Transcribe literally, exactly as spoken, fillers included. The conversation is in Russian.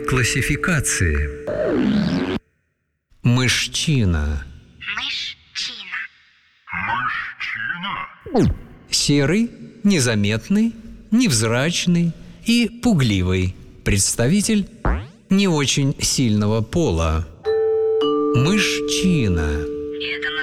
классификации. Мышчина. Мышчина. Мышчина. Серый, незаметный, невзрачный и пугливый. Представитель не очень сильного пола. Мышчина. Это